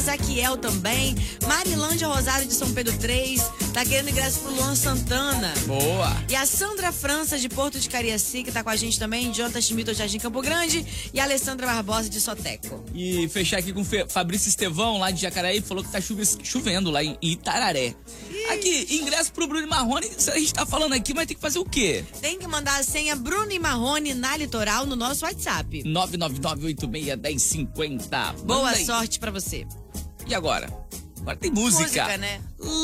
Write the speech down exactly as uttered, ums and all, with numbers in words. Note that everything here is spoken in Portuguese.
Ezaquiel também. Marilândia Rosário de São Pedro três. Tá querendo ingresso pro Luan Santana. Boa. E a Sandra França de Porto de Cariaci, que tá com a gente também. Jonathan Schmidt, Jardim Campo Grande. E a Alessandra Barbosa de Soteco. E fechar aqui com o Fe- Fabrício Estevão, lá de Jacaraí, falou que tá chuve- chovendo lá em Itararé. Ih. Aqui, ingresso pro Bruno e Marrone, a gente tá falando aqui, mas tem que fazer o quê? Tem que mandar a senha Bruno e Marrone na Litoral no nosso WhatsApp. nove nove nove oito seis um zero cinco zero. Boa sorte pra você. E agora? Agora tem música. Música, né?